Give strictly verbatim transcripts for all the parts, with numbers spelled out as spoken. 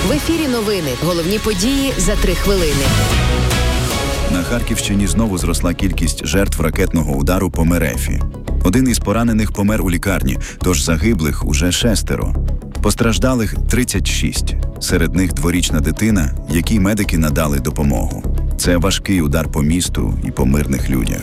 В ефірі новини. Головні події за три хвилини. На Харківщині знову зросла кількість жертв ракетного удару по Мерефі. Один із поранених помер у лікарні, тож загиблих уже шестеро. Постраждалих тридцять шість. Серед них дворічна дитина, якій медики надали допомогу. Це важкий удар по місту і по мирних людях.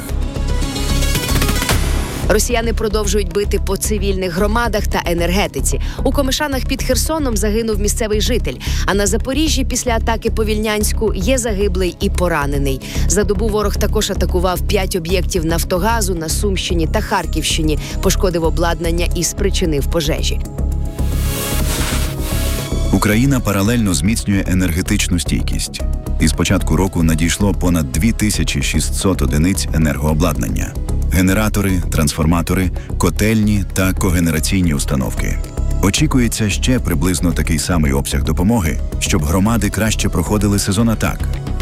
Росіяни продовжують бити по цивільних громадах та енергетиці. У Комишанах під Херсоном загинув місцевий житель, а на Запоріжжі після атаки по Вільнянську є загиблий і поранений. За добу ворог також атакував п'ять об'єктів Нафтогазу на Сумщині та Харківщині, пошкодив обладнання і спричинив пожежі. Україна паралельно зміцнює енергетичну стійкість. Із початку року надійшло понад дві тисячі шістсот одиниць енергообладнання. Генератори, трансформатори, котельні та когенераційні установки. Очікується ще приблизно такий самий обсяг допомоги, щоб громади краще проходили сезон атак.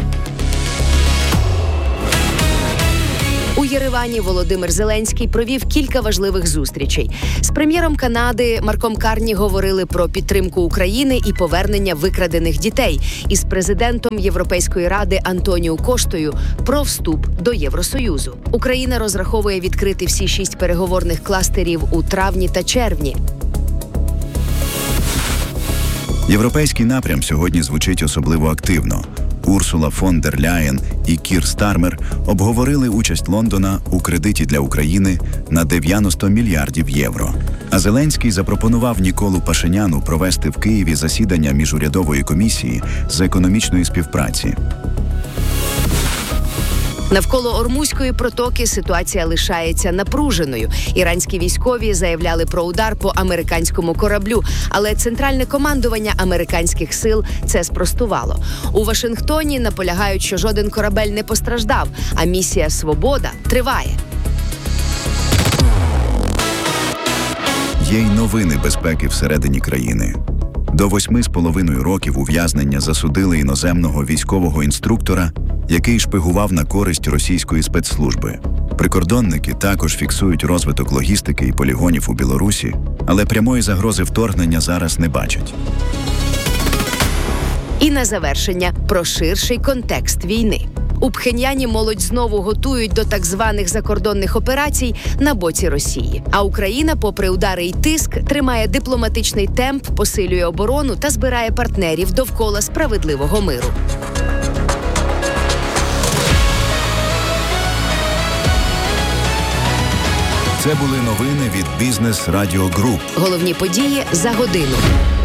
У Єревані Володимир Зеленський провів кілька важливих зустрічей. З прем'єром Канади Марком Карні говорили про підтримку України і повернення викрадених дітей. І з президентом Європейської ради Антоніу Коштою про вступ до Євросоюзу. Україна розраховує відкрити всі шість переговорних кластерів у травні та червні. Європейський напрям сьогодні звучить особливо активно. Урсула фон дер Ляєн і Кір Стармер обговорили участь Лондона у кредиті для України на дев'яносто мільярдів євро. А Зеленський запропонував Ніколу Пашиняну провести в Києві засідання міжурядової комісії з економічної співпраці. Навколо Ормузької протоки ситуація лишається напруженою. Іранські військові заявляли про удар по американському кораблю, але центральне командування американських сил це спростувало. У Вашингтоні наполягають, що жоден корабель не постраждав, а місія «Свобода» триває. Є й новини безпеки всередині країни. До восьми з половиною років ув'язнення засудили іноземного військового інструктора, який шпигував на користь російської спецслужби. Прикордонники також фіксують розвиток логістики і полігонів у Білорусі, але прямої загрози вторгнення зараз не бачать. І на завершення про ширший контекст війни. У Пхеньяні молодь знову готують до так званих закордонних операцій на боці Росії. А Україна, попри удари й тиск, тримає дипломатичний темп, посилює оборону та збирає партнерів довкола справедливого миру. Це були новини від Бізнес Радіо Груп. Головні події за годину.